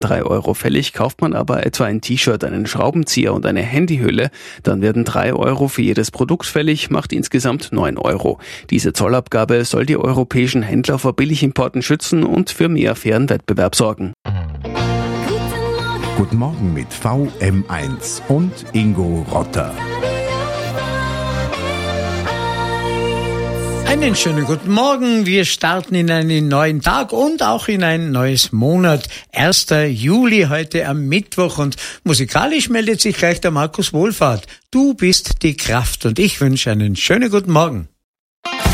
3 Euro fällig. Kauft man aber etwa ein T-Shirt, einen Schraubenzieher und eine Handyhülle, dann werden 3 Euro für jedes Produkt fällig, macht insgesamt 9 Euro. Diese Zollabgabe soll die europäischen Händler vor Billigimporten schützen und für mehr fairen Wettbewerb sorgen. Guten Morgen mit VM1 und Ingo Rotter. Einen schönen guten Morgen. Wir starten in einen neuen Tag und auch in ein neues Monat. 1. Juli heute am Mittwoch und musikalisch meldet sich gleich der Markus Wohlfahrt. Du bist die Kraft und ich wünsche einen schönen guten Morgen.